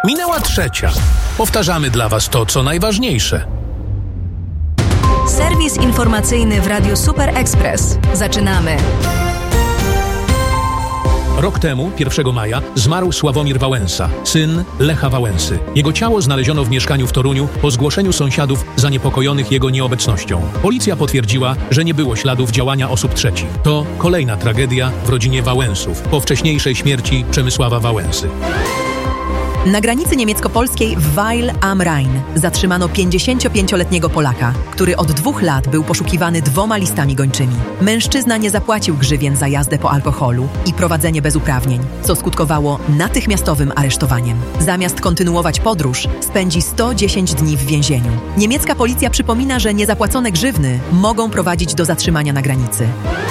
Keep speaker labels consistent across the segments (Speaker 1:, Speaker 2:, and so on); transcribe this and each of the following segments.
Speaker 1: Minęła 3:00. Powtarzamy dla Was to, co najważniejsze.
Speaker 2: Serwis informacyjny w Radiu Super Express. Zaczynamy.
Speaker 1: Rok temu, 1 maja, zmarł Sławomir Wałęsa, syn Lecha Wałęsy. Jego ciało znaleziono w mieszkaniu w Toruniu po zgłoszeniu sąsiadów zaniepokojonych jego nieobecnością. Policja potwierdziła, że nie było śladów działania osób trzecich. To kolejna tragedia w rodzinie Wałęsów po wcześniejszej śmierci Przemysława Wałęsy.
Speaker 3: Na granicy niemiecko-polskiej w Weil am Rhein zatrzymano 55-letniego Polaka, który od 2 lat był poszukiwany 2 listami gończymi. Mężczyzna nie zapłacił grzywien za jazdę po alkoholu i prowadzenie bez uprawnień, co skutkowało natychmiastowym aresztowaniem. Zamiast kontynuować podróż, spędzi 110 dni w więzieniu. Niemiecka policja przypomina, że niezapłacone grzywny mogą prowadzić do zatrzymania na granicy.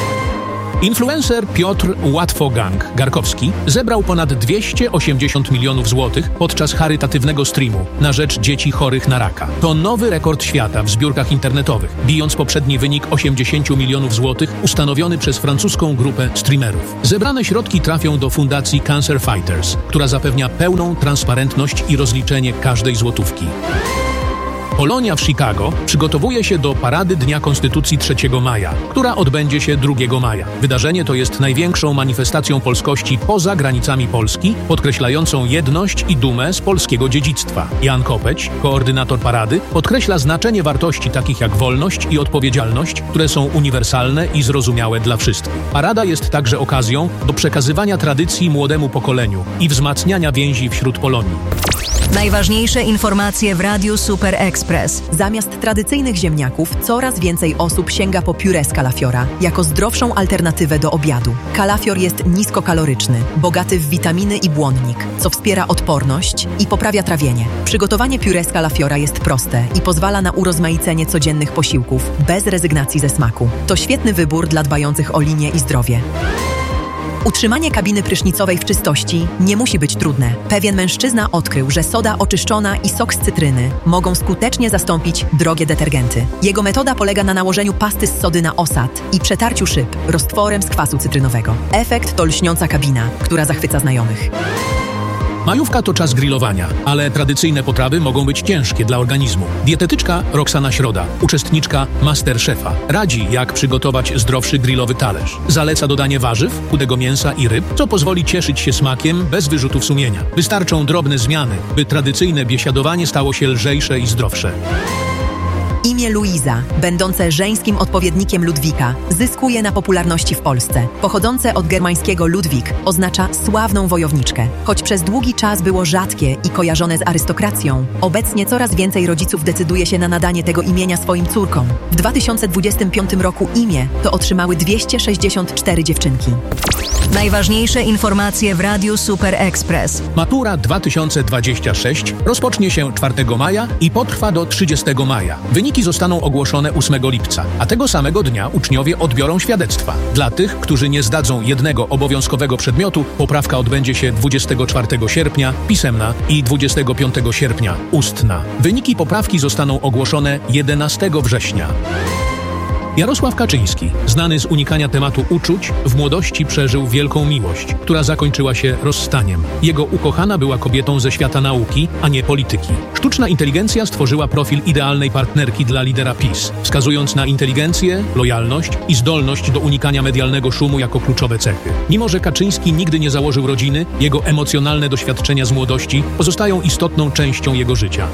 Speaker 1: Influencer Piotr Łatwogang-Garkowski zebrał ponad 280 milionów złotych podczas charytatywnego streamu na rzecz dzieci chorych na raka. To nowy rekord świata w zbiórkach internetowych, bijąc poprzedni wynik 80 milionów złotych ustanowiony przez francuską grupę streamerów. Zebrane środki trafią do fundacji Cancer Fighters, która zapewnia pełną transparentność i rozliczenie każdej złotówki. Polonia w Chicago przygotowuje się do Parady Dnia Konstytucji 3 maja, która odbędzie się 2 maja. Wydarzenie to jest największą manifestacją polskości poza granicami Polski, podkreślającą jedność i dumę z polskiego dziedzictwa. Jan Kopeć, koordynator parady, podkreśla znaczenie wartości takich jak wolność i odpowiedzialność, które są uniwersalne i zrozumiałe dla wszystkich. Parada jest także okazją do przekazywania tradycji młodemu pokoleniu i wzmacniania więzi wśród Polonii.
Speaker 2: Najważniejsze informacje w Radiu Super Express.
Speaker 3: Zamiast tradycyjnych ziemniaków coraz więcej osób sięga po pióre z kalafiora jako zdrowszą alternatywę do obiadu. Kalafior jest niskokaloryczny, bogaty w witaminy i błonnik, co wspiera odporność i poprawia trawienie. Przygotowanie pióre z kalafiora jest proste i pozwala na urozmaicenie codziennych posiłków bez rezygnacji ze smaku. To świetny wybór dla dbających o linię i zdrowie. Utrzymanie kabiny prysznicowej w czystości nie musi być trudne. Pewien mężczyzna odkrył, że soda oczyszczona i sok z cytryny mogą skutecznie zastąpić drogie detergenty. Jego metoda polega na nałożeniu pasty z sody na osad i przetarciu szyb roztworem z kwasu cytrynowego. Efekt to lśniąca kabina, która zachwyca znajomych.
Speaker 1: Majówka to czas grillowania, ale tradycyjne potrawy mogą być ciężkie dla organizmu. Dietetyczka Roxana Środa, uczestniczka MasterChefa, radzi, jak przygotować zdrowszy grillowy talerz. Zaleca dodanie warzyw, chudego mięsa i ryb, co pozwoli cieszyć się smakiem bez wyrzutów sumienia. Wystarczą drobne zmiany, by tradycyjne biesiadowanie stało się lżejsze i zdrowsze.
Speaker 3: Imię Luiza, będące żeńskim odpowiednikiem Ludwika, zyskuje na popularności w Polsce. Pochodzące od germańskiego Ludwik oznacza sławną wojowniczkę. Choć przez długi czas było rzadkie i kojarzone z arystokracją, obecnie coraz więcej rodziców decyduje się na nadanie tego imienia swoim córkom. W 2025 roku imię to otrzymały 264 dziewczynki.
Speaker 2: Najważniejsze informacje w Radiu Super Express.
Speaker 1: Matura 2026 rozpocznie się 4 maja i potrwa do 30 maja. Wyniki zostaną ogłoszone 8 lipca, a tego samego dnia uczniowie odbiorą świadectwa. Dla tych, którzy nie zdadzą jednego obowiązkowego przedmiotu, poprawka odbędzie się 24 sierpnia, pisemna, i 25 sierpnia, ustna. Wyniki poprawki zostaną ogłoszone 11 września. Jarosław Kaczyński, znany z unikania tematu uczuć, w młodości przeżył wielką miłość, która zakończyła się rozstaniem. Jego ukochana była kobietą ze świata nauki, a nie polityki. Sztuczna inteligencja stworzyła profil idealnej partnerki dla lidera PiS, wskazując na inteligencję, lojalność i zdolność do unikania medialnego szumu jako kluczowe cechy. Mimo że Kaczyński nigdy nie założył rodziny, jego emocjonalne doświadczenia z młodości pozostają istotną częścią jego życia.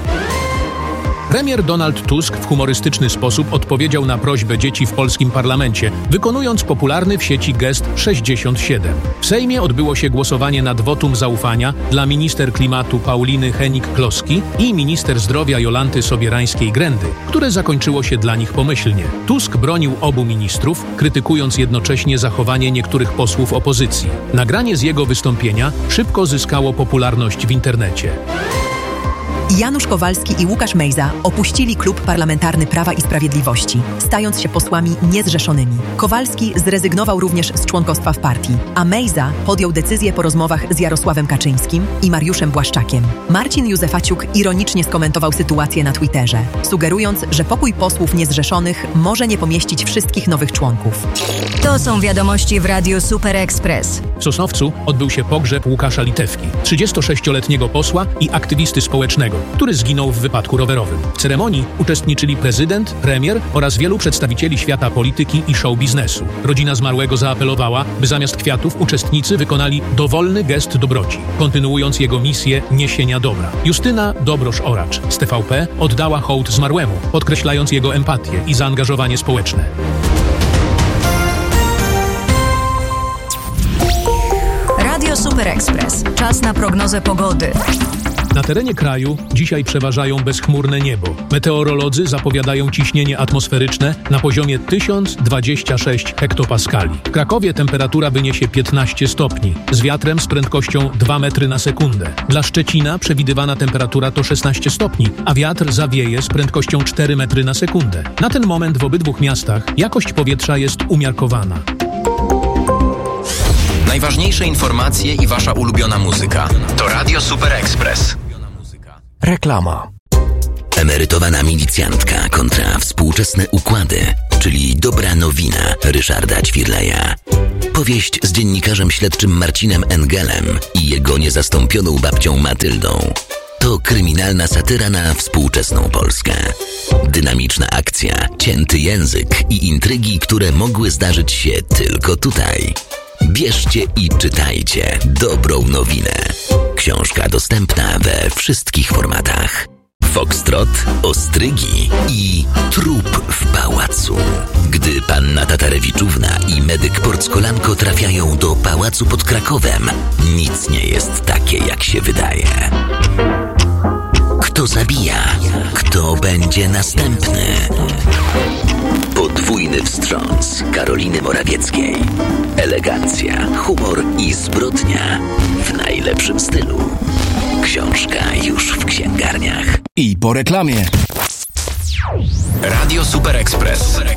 Speaker 1: Premier Donald Tusk w humorystyczny sposób odpowiedział na prośbę dzieci w polskim parlamencie, wykonując popularny w sieci gest 67. W Sejmie odbyło się głosowanie nad wotum zaufania dla minister klimatu Pauliny Henik-Kloski i minister zdrowia Jolanty Sobierańskiej-Grendy, które zakończyło się dla nich pomyślnie. Tusk bronił obu ministrów, krytykując jednocześnie zachowanie niektórych posłów opozycji. Nagranie z jego wystąpienia szybko zyskało popularność w internecie.
Speaker 3: Janusz Kowalski i Łukasz Mejza opuścili Klub Parlamentarny Prawa i Sprawiedliwości, stając się posłami niezrzeszonymi. Kowalski zrezygnował również z członkostwa w partii, a Mejza podjął decyzję po rozmowach z Jarosławem Kaczyńskim i Mariuszem Błaszczakiem. Marcin Józefaciuk ironicznie skomentował sytuację na Twitterze, sugerując, że pokój posłów niezrzeszonych może nie pomieścić wszystkich nowych członków.
Speaker 2: To są wiadomości w Radiu Super Express.
Speaker 1: W Sosnowcu odbył się pogrzeb Łukasza Litewki, 36-letniego posła i aktywisty społecznego, który zginął w wypadku rowerowym. W ceremonii uczestniczyli prezydent, premier oraz wielu przedstawicieli świata polityki i show biznesu. Rodzina zmarłego zaapelowała, by zamiast kwiatów uczestnicy wykonali dowolny gest dobroci, kontynuując jego misję niesienia dobra. Justyna Dobrosz-Oracz z TVP oddała hołd zmarłemu, podkreślając jego empatię i zaangażowanie społeczne.
Speaker 2: Radio Super Express. Czas na prognozę pogody.
Speaker 1: Na terenie kraju dzisiaj przeważają bezchmurne niebo. Meteorolodzy zapowiadają ciśnienie atmosferyczne na poziomie 1026 hektopaskali. W Krakowie temperatura wyniesie 15 stopni, z wiatrem z prędkością 2 metry na sekundę. Dla Szczecina przewidywana temperatura to 16 stopni, a wiatr zawieje z prędkością 4 metry na sekundę. Na ten moment w obydwu miastach jakość powietrza jest umiarkowana.
Speaker 4: Najważniejsze informacje i wasza ulubiona muzyka. To Radio Super Express.
Speaker 5: Reklama.
Speaker 6: Emerytowana milicjantka kontra współczesne układy, czyli dobra nowina Ryszarda Ćwirleja. Powieść z dziennikarzem śledczym Marcinem Engelem i jego niezastąpioną babcią Matyldą. To kryminalna satyra na współczesną Polskę. Dynamiczna akcja, cięty język i intrygi, które mogły zdarzyć się tylko tutaj. Bierzcie i czytajcie dobrą nowinę. Książka dostępna we wszystkich formatach. Foxtrot, ostrygi i trup w pałacu. Gdy panna Tatarewiczówna i medyk Porckolanko trafiają do pałacu pod Krakowem, nic nie jest takie, jak się wydaje. Kto zabija? Kto będzie następny? Podwójny wstrząs Karoliny Morawieckiej. Elegancja, humor i zbrodnia w najlepszym stylu. Książka już w księgarniach.
Speaker 5: I po reklamie.
Speaker 4: Radio Super Express.